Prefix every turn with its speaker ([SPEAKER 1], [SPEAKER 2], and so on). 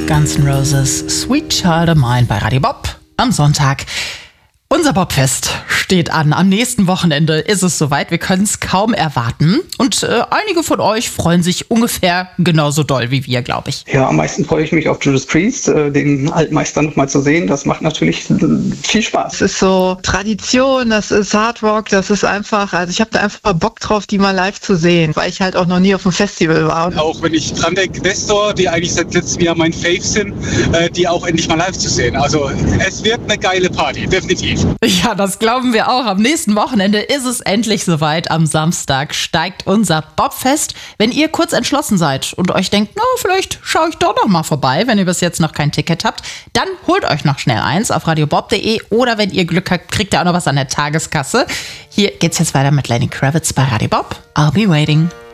[SPEAKER 1] Guns N' Roses, Sweet Child of Mine bei Radio Bob am Sonntag. Unser Bobfest steht an. Am nächsten Wochenende ist es soweit. Wir können es kaum erwarten. Und einige von euch freuen sich ungefähr genauso doll wie wir, glaube ich.
[SPEAKER 2] Ja, am meisten freue ich mich auf Judas Priest, den Altmeister noch mal zu sehen. Das macht natürlich viel Spaß.
[SPEAKER 3] Es ist so Tradition, das ist Hard Rock, das ist einfach, also ich habe da einfach Bock drauf, die mal live zu sehen, weil ich halt auch noch nie auf dem Festival war.
[SPEAKER 4] Auch wenn ich dran denke, Nestor, die eigentlich seit letztem Jahr mein Fave sind, die auch endlich mal live zu sehen. Also es wird eine geile Party, definitiv.
[SPEAKER 1] Ja, das glauben wir auch. Am nächsten Wochenende ist es endlich soweit. Am Samstag steigt unser Bobfest. Wenn ihr kurz entschlossen seid und euch denkt, na, vielleicht schaue ich doch noch mal vorbei, wenn ihr bis jetzt noch kein Ticket habt, dann holt euch noch schnell eins auf radiobob.de oder wenn ihr Glück habt, kriegt ihr auch noch was an der Tageskasse. Hier geht's jetzt weiter mit Lenny Kravitz bei Radio Bob. I'll be waiting.